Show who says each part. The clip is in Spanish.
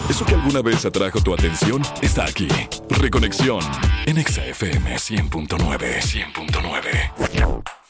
Speaker 1: Eso que alguna vez atrajo tu atención está aquí. Reconexión en Exa FM 100.9. 100.9.